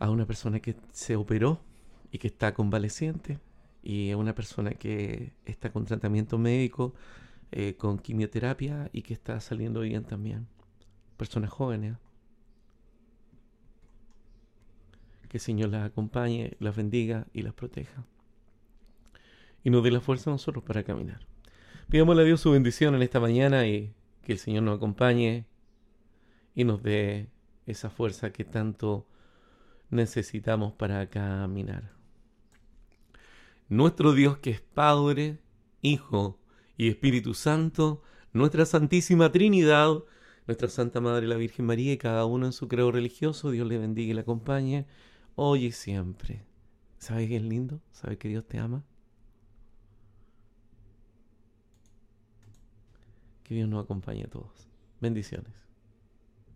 a una persona que se operó y que está convaleciente, y a una persona que está con tratamiento médico, con quimioterapia y que está saliendo bien también. Personas jóvenes. Que el Señor las acompañe, las bendiga y las proteja. Y nos dé la fuerza a nosotros para caminar. Pidámosle a Dios su bendición en esta mañana y que el Señor nos acompañe y nos dé esa fuerza que tanto necesitamos para caminar. Nuestro Dios, que es Padre, Hijo y Espíritu Santo, nuestra Santísima Trinidad, nuestra Santa Madre la Virgen María y cada uno en su credo religioso, Dios le bendiga y le acompañe hoy y siempre. ¿Sabes qué es lindo? ¿Sabes que Dios te ama? Que Dios nos acompañe a todos. Bendiciones.